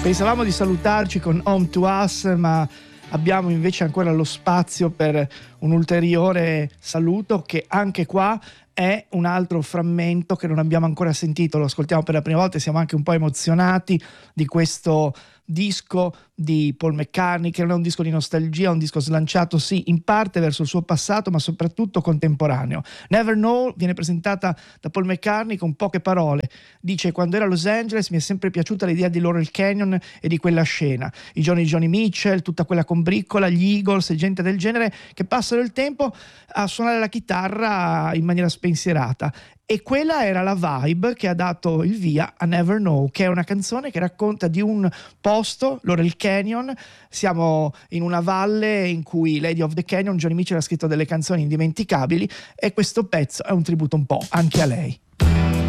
Pensavamo di salutarci con Home to Us, ma abbiamo invece ancora lo spazio per un ulteriore saluto, che anche qua è un altro frammento che non abbiamo ancora sentito. Lo ascoltiamo per la prima volta e siamo anche un po' emozionati di questo disco di Paul McCartney, che non è un disco di nostalgia, è un disco slanciato sì in parte verso il suo passato, ma soprattutto contemporaneo. Never Know viene presentata da Paul McCartney con poche parole. Dice: quando ero a Los Angeles mi è sempre piaciuta l'idea di Laurel Canyon e di quella scena, i giorni di Johnny Mitchell, tutta quella combriccola, gli Eagles e gente del genere che passano il tempo a suonare la chitarra in maniera spensierata. E quella era la vibe che ha dato il via a Never Know, che è una canzone che racconta di un posto, Laurel Canyon. Siamo in una valle in cui Lady of the Canyon, Johnny Mitchell, ha scritto delle canzoni indimenticabili, e questo pezzo è un tributo un po' anche a lei.